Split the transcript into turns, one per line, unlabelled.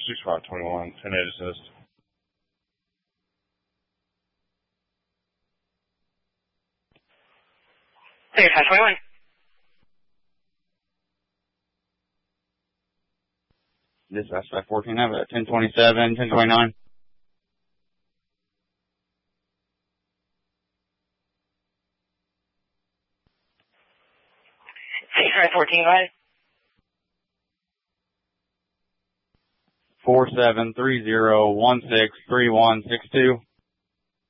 6521, 10-8 assist.
Hey, 521.
Dispatch 514, have a 1027, 1029.
Hey, 514, go ahead.
4730163162.